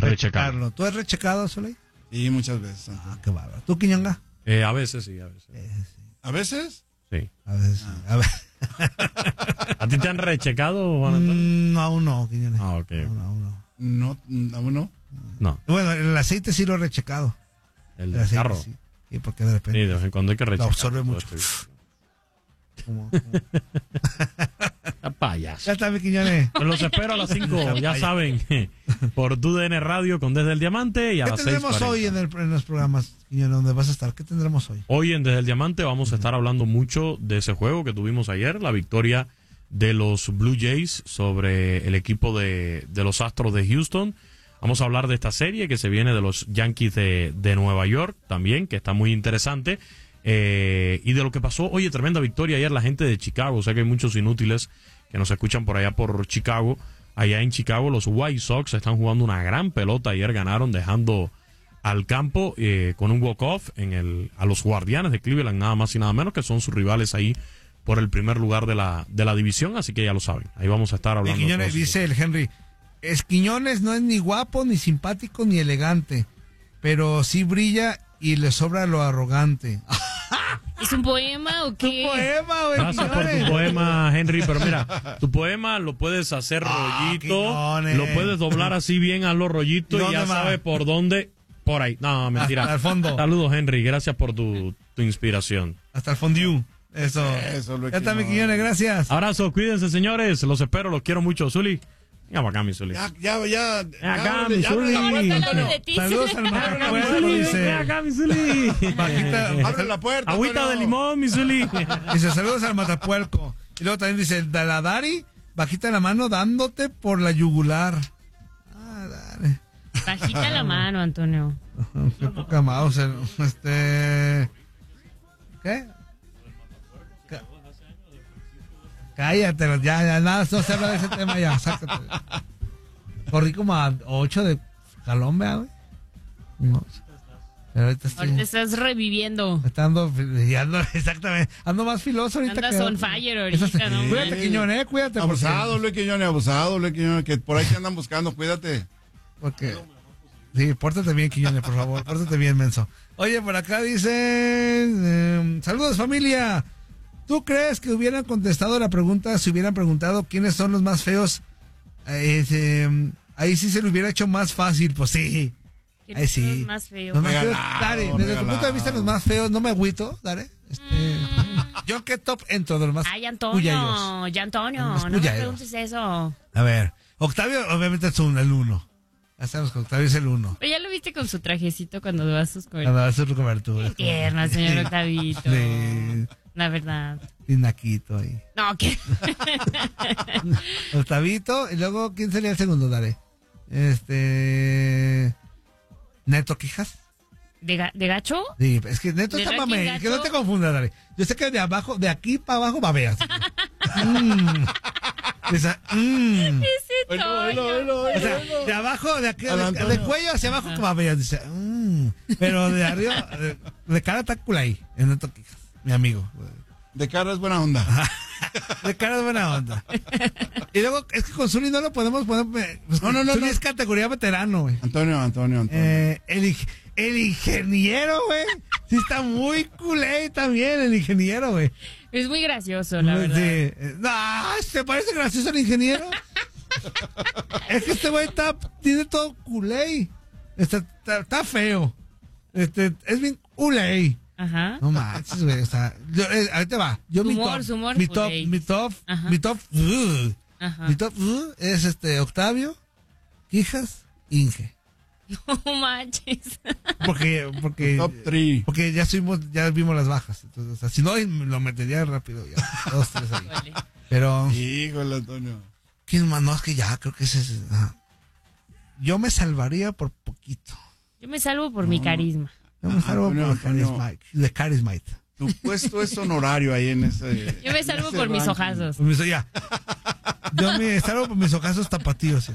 rechecarlo. ¿Tú has rechecado, Soleil? Sí, muchas veces. Ah, qué bárbaro. ¿Tú, Quiñonga? A veces sí, a veces. ¿A veces? Sí. A veces sí. A ver. ¿A ti te han rechecado, Juan Antonio? No, aún no, Quiñones. Ah, ok. Aún no. No, aún no. No, Bueno, el aceite sí lo he rechecado. el El del aceite carro. sí. Sí, porque de repente Sí, de vez en cuando hay que lo rechecar. absorbe mucho. como- Payaso. Ya está, mi Quiñones. Pues los espero a las 5, ya saben, por TUDN Radio con Desde el Diamante y a ¿Qué las 6:40. tendremos hoy en los programas, Quiñones, donde vas a estar? ¿Qué tendremos hoy? Hoy en Desde el Diamante vamos a estar hablando mucho de ese juego que tuvimos ayer, la victoria de los Blue Jays sobre el equipo de los Astros de Houston. Vamos a hablar de esta serie que se viene de los Yankees de Nueva York también, que está muy interesante. Y de lo que pasó, oye, tremenda victoria ayer la gente de Chicago. O sea que hay muchos inútiles que nos escuchan por allá por Chicago. Allá en Chicago los White Sox están jugando una gran pelota. Ayer ganaron dejando al campo con un walk-off a los Guardianes de Cleveland, nada más y nada menos, que son sus rivales ahí por el primer lugar de la división. Así que ya lo saben, ahí vamos a estar hablando. Quiñones, dice el Henry, Quiñones no es ni guapo, ni simpático, ni elegante, pero sí brilla y le sobra lo arrogante. ¿Es un poema o qué? Tu poema, güey. Gracias por tu poema, Henry, pero mira, tu poema lo puedes hacer rollito, Quiñones. lo puedes doblar así bien, hazlo rollito y ya ¿Dónde va? sabes por dónde, por ahí. No, mentira. Al fondo. Saludos, Henry, gracias por tu inspiración. Hasta el fondue. Eso. Lo Ya está, mi Quiñones. Quiñones, gracias. Abrazo, cuídense, señores, los espero, los quiero mucho. Zuli, venga para acá, mi Zuli. Ya. Acá, mi abre la Zuli. puerta, Hablando Antonio. de ti. Saludos al Macacuerpo, Zuli, ven dice. acá, mi Zuli. Bajita, Abre la puerta. Agüita Antonio. de limón, mi Zuli. dice, saludos al Matapuerco. Y luego también dice, Daladari, bajita la mano dándote por la yugular. Ah, dale. Bajita la mano, Antonio. Qué poca mouse. ¿Qué? Cállate, ya, nada, no se habla de ese tema ya, sácate. Corrí como a 8 de jalón, vea, güey. No, pero ahorita estoy... Ahorita estás reviviendo. Exactamente. Ando más filoso ahorita. Andas que... on fire ahorita, ¿no? Cuídate, Quiñones, cuídate. Abusado, Luis Quiñones, que por ahí te andan buscando, cuídate. Porque... Sí, pórtate bien, Quiñones, por favor. Pórtate bien, menso. Oye, por acá dicen... saludos, familia. ¿Tú crees que hubieran contestado la pregunta si hubieran preguntado quiénes son los más feos? Ahí sí se lo hubiera hecho más fácil, pues sí. Ahí sí. Los más feos. Los más feos, Regalado, dale, desde tu regalado. punto de vista, los más feos, no me agüito, dale. Yo qué top entro de los más Ay, cuyayos. Antonio, ya Antonio, Los no me cuyayos. preguntes eso. A ver, Octavio obviamente es el 1. Ya sabemos que Octavio es el 1. Pero ya lo viste con su trajecito cuando va a sus Cuando coberturas. hace su cobertura. Tierna, señor Octavito. Sí, La verdad. y naquito ahí. No, ¿qué? Octavito, y luego, ¿quién sería el segundo? Dale. Neto Quijas. ¿De gacho? Sí, es que Neto ¿De está ranking mame, gacho? que no te confundas, dale. Yo sé que de aquí para abajo babeas. Esa, Ese Toño. O sea, de abajo, de aquí, Al de Antonio. cuello hacia abajo como babeas. Dice, pero de arriba, de cara está cool ahí, en Neto Quijas, mi amigo. De cara es buena onda. De cara de buena onda. Y luego, es que con Zuli no lo podemos poner. Pues, No. Zuli es categoría veterano, güey. Antonio. El ingeniero, güey. Sí, está muy culé también, el ingeniero, güey. Es muy gracioso, la verdad. Sí. No, ¿te parece gracioso el ingeniero? Es que este güey tiene todo culé. Está feo. Es bien culé. Ajá. No manches, güey. O sea, ahí te va. Yo Su mi humor, top, su humor, mi culé. top, Ajá. mi top, Ajá. mi top es Octavio, Quijas, Inge. No manches. Porque Top 3. porque ya vimos las bajas. Entonces, o sea, si no, lo metería rápido ya. 2, 3 ahí. Vale. Pero, Híjole, Antonio. ¿quién más? No, es que ya, creo que ese es. Ajá. Yo me salvaría por poquito. Yo me salvo por mi carisma. Yo me salvo Antonio, por Antonio. de Charismite. Tu puesto es honorario ahí en ese. Yo me salvo ese por mis ranking. ojazos. Ya. Yo me salvo por mis ojazos tapatíos.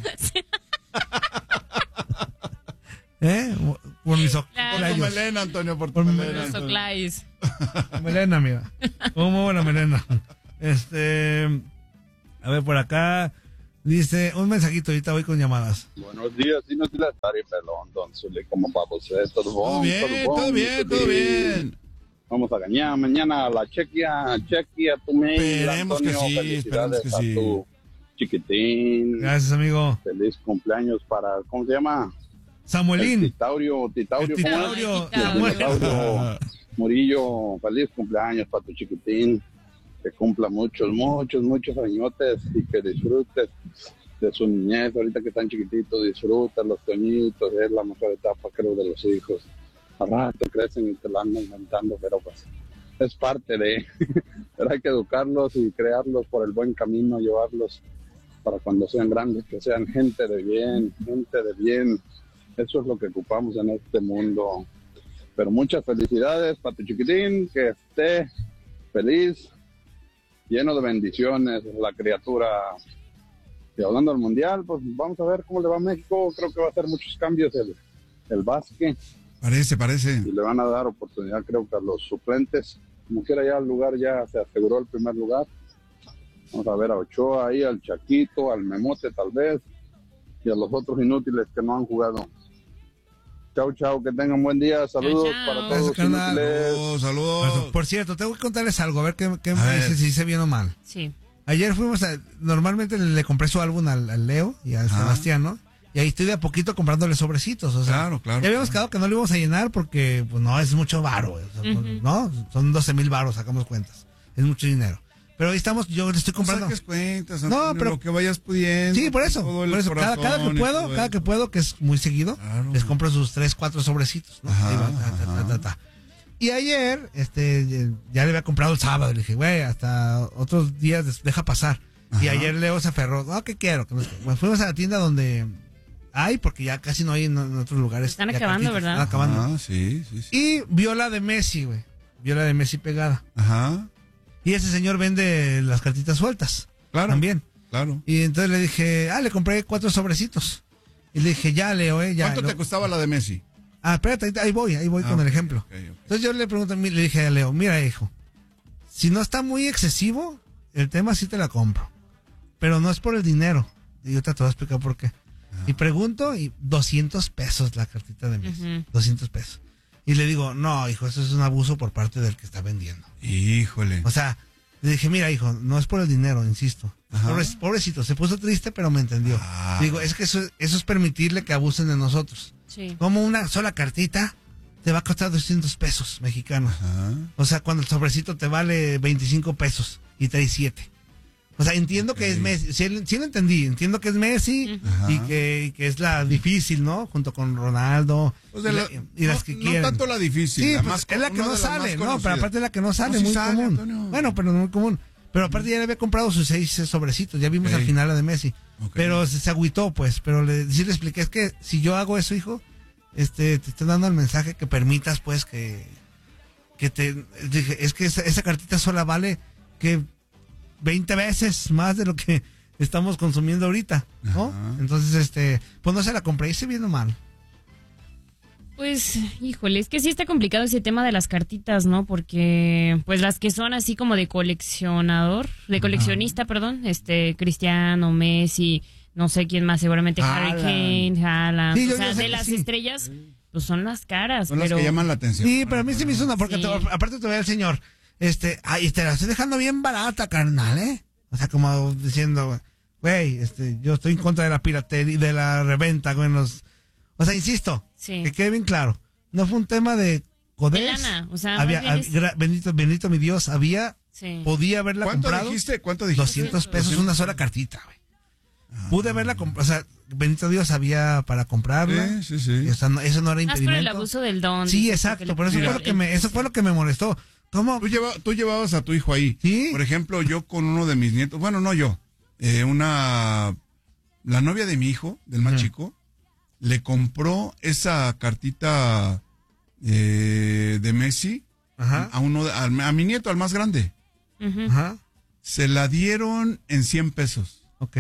Por mis Claro. Por tu melena, Antonio, por tu Por mi melena. Los Antonio. Oclais. melena, mira. ¿Cómo buena melena? A ver, por acá Dice, un mensajito, ahorita voy con llamadas. Buenos días, y no te la estaré pelón, don Zule, como para usted, todo Todo bien, todo bien, todo bien. Vamos a ganar mañana a la Chequia, tu mail. Esperemos que Antonio, sí, felicidades esperemos que a sí. tu chiquitín. Gracias, amigo. Feliz cumpleaños para, ¿cómo se llama? Samuelín. Titaurio, El Titaurio. Ay, Titaurio Murillo, feliz cumpleaños para tu chiquitín. Que cumpla muchos añotes y que disfrutes de su niñez. Ahorita que están chiquititos, disfruta los sueñitos, es la mejor etapa, creo, de los hijos. Al rato crecen y te la andan inventando, pero pues es parte de... pero hay que educarlos y crearlos por el buen camino, llevarlos para cuando sean grandes, que sean gente de bien. Eso es lo que ocupamos en este mundo. Pero muchas felicidades para tu chiquitín, que esté feliz, lleno de bendiciones, la criatura. Y hablando del mundial, pues vamos a ver cómo le va a México. Creo que va a hacer muchos cambios el básquet. Parece. Y le van a dar oportunidad, creo que a los suplentes. Como quiera, ya el lugar ya se aseguró el primer lugar. Vamos a ver a Ochoa ahí, al Chaquito, al Memote tal vez, y a los otros inútiles que no han jugado. Chau, que tengan buen día. Saludos Chao. para todos Gracias, los carnal. inútiles. Saludos. Por cierto, tengo que contarles algo, a ver qué A me ver. dice si hice bien o mal. Sí. Ayer normalmente le compré su álbum al Leo y al Sebastián, ¿no? Y ahí estoy de a poquito comprándole sobrecitos, o sea. Claro. Ya habíamos quedado que no lo íbamos a llenar porque, pues no, es mucho varo, güey, o sea, ¿no? Son 12,000 varos, sacamos cuentas. Es mucho dinero. Pero ahí estamos, yo le estoy comprando. No saques cuentas, No, Antonio, pero- lo que vayas pudiendo. Sí, por eso. todo el Por eso. Cada corazón que y puedo, todo cada eso. que puedo, que es muy seguido, Claro. les compro sus 3, 4 sobrecitos, ¿no? Ajá, Ahí va, ajá. Y ayer, ya le había comprado el sábado. Le dije, güey, hasta otros días deja pasar. Y Ajá. ayer Leo se aferró. No, ¿qué quiero? Que no sé qué. Bueno, fuimos a la tienda donde hay, porque ya casi no hay en otros lugares. Están Ya acabando, cartitas, ¿verdad? Están acabando. Sí. Y vio la de Messi, güey. Vio la de Messi pegada. Ajá. Y ese señor vende las cartitas sueltas. Claro. También. Claro. Y entonces le dije, le compré 4 sobrecitos. Y le dije, ya, Leo, ya. ¿Cuánto te costaba la de Messi? Espérate, ahí voy con el ejemplo. Ok. Entonces yo le pregunto, le dije a Leo, mira, hijo, si no está muy excesivo, el tema sí te la compro. Pero no es por el dinero. Y yo te voy a explicar por qué. Y pregunto, y 200 pesos la cartita de Messi. Ujú. 200 pesos. Y le digo, no, hijo, eso es un abuso por parte del que está vendiendo. Híjole. O sea, le dije, mira, hijo, no es por el dinero, insisto. Ajá. Pobrecito, se puso triste, pero me entendió. Ah. Digo, es que eso es permitirle que abusen de nosotros. Sí. Como una sola cartita te va a costar 200 pesos mexicanos. Ajá. O sea, cuando el sobrecito te vale 25 pesos y trae 7. O sea, entiendo que es Messi, sí lo entendí, entiendo que es Messi Ajá. y que es la difícil, ¿no? Junto con Ronaldo Pues de y las que no quieren. tanto la difícil. Sí, la pues, más es la que una no de las sale, más ¿no? Pero conocidas. aparte es la que no sale, sí muy sale, común. Antonio. Bueno, pero no muy común. Pero aparte ya le había comprado sus 6 sobrecitos, ya vimos Ok. al final la de Messi. Ok. Pero se agüitó, pues, pero sí le expliqué, es que si yo hago eso, hijo, te estoy dando el mensaje que permitas, pues, que dije, es que esa cartita sola vale que 20 veces más de lo que estamos consumiendo ahorita, ¿no? Ajá. Entonces, pues no se la compré, hice bien o mal. Pues, híjole, es que sí está complicado ese tema de las cartitas, ¿no? Porque, pues, las que son así como de coleccionista, perdón, Cristiano, Messi, no sé quién más, seguramente Harry Kane, Haaland, Sí, yo o sea, sé de que las sí. estrellas, pues son las caras, Son pero... las que llaman la atención. Sí, pero a mí se me hizo una, porque Sí. aparte te voy al señor, te la estoy dejando bien barata, carnal, ¿eh? O sea, como diciendo, güey, yo estoy en contra de la piratería y de la reventa, güey, o sea, insisto, Sí. que quede bien claro, no fue un tema de codés. De lana, o sea, había, más bien es- bendito mi Dios, Sí. podía haberla ¿Cuánto comprado. dijiste? 200 pesos una sola cartita, güey. Pude haberla comprado, o sea, bendito Dios había para comprarla. Sí. Y, o sea, eso no era Más por el impedimento. abuso del don. Sí, dices, exacto, porque por eso le- fue lo que me molestó. ¿Cómo? Tú llevabas a tu hijo ahí. Sí. Por ejemplo, yo con uno de mis nietos, bueno, no yo, la novia de mi hijo, del más chico, le compró esa cartita de Messi Ajá. a mi nieto, al más grande. Ujú. Ajá. Se la dieron en 100 pesos. Ok.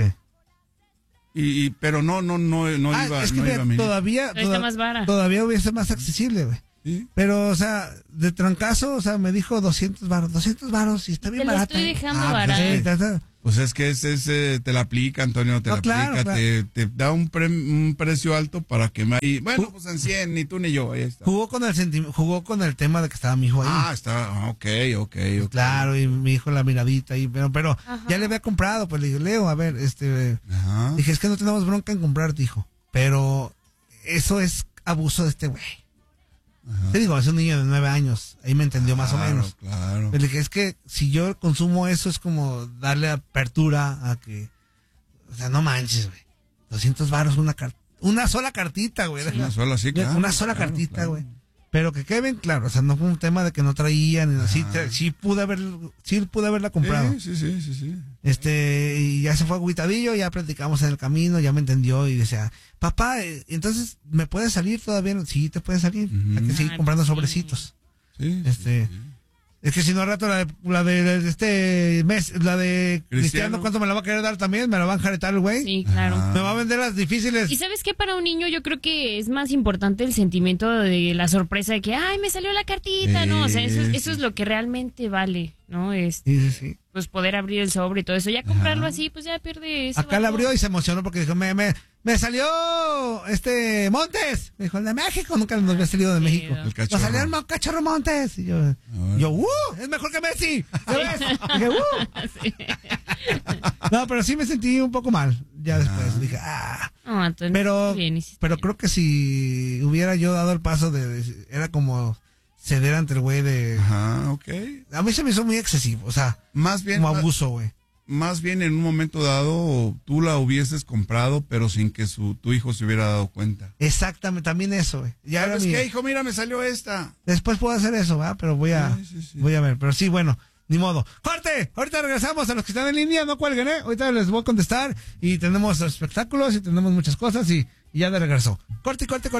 Pero no iba, es que no mira, iba a mi nieto. todavía Pero está más vara. todavía hubiese más accesible, güey. Sí. Pero, o sea, de trancazo, o sea, me dijo 200 varos y está bien Te lo barata. estoy dejando pues, barato. Pues es que te la aplica, Antonio, te No, la claro, aplica, claro. te da un precio alto para que me... Bueno, pues en 100, ni tú ni yo, ahí está. Jugó con el tema de que estaba mi hijo ahí. Ok. Claro, y mi hijo la miradita ahí, pero ya le había comprado, pues le dije, Leo, a ver, Ajá. dije, es que no tenemos bronca en comprarte, hijo, pero eso es abuso de este güey. Ajá. Te digo, es un niño de 9 años, ahí me entendió más o menos. Claro. Le dije, es que si yo consumo eso es como darle apertura a que, o sea, no manches, güey. 200 varos una sola cartita, güey. Una sola, sí, claro. Una sola claro, cartita, claro. güey. Pero que queden claro, o sea, no fue un tema de que no traían, sí pude haberla comprado. Sí. Y ya se fue agüitadillo, ya platicamos en el camino, ya me entendió y decía, papá, entonces, ¿me puede salir todavía? Sí, te puede salir. Ujú. Hay que seguir comprando sobrecitos. Sí. Es que si no al rato la de este mes, la de Cristiano, Cristiano. ¿cuánto me la va a querer dar también? ¿Me la va a enjaretar el güey? Sí, claro. Ajá. Me va a vender las difíciles. Y sabes qué, para un niño yo creo que es más importante el sentimiento de la sorpresa de que, ay, me salió la cartita, ¿no? O sea, eso es lo que realmente vale, ¿no? Sí. Pues poder abrir el sobre y todo eso. Ya comprarlo así, pues ya pierde ese Acá la valor. abrió y se emocionó porque dijo, me salió Montes. Me dijo, el de México, nunca nos había salido de México. El Nos cachorro. salió el cachorro Montes. Y yo, es mejor que Messi. ¿Sabes? Dije, Sí. No, pero sí me sentí un poco mal. Ya después dije, No, entonces, Pero, bien, hiciste pero bien. creo que si hubiera yo dado el paso era como ceder ante el güey de... Ajá, ok. A mí se me hizo muy excesivo, o sea, Más bien, como abuso, güey. más bien en un momento dado tú la hubieses comprado, pero sin que tu hijo se hubiera dado cuenta. Exactamente, también eso, güey. Ya era ¿Sabes mi... qué, hijo? Mira, me salió esta. Después puedo hacer eso, ¿verdad? Pero voy a ver. Pero sí, bueno, ni modo. ¡Corte! Ahorita regresamos a los que están en línea, no cuelguen, ¿eh? Ahorita les voy a contestar y tenemos espectáculos y tenemos muchas cosas y ya de regreso. Corte.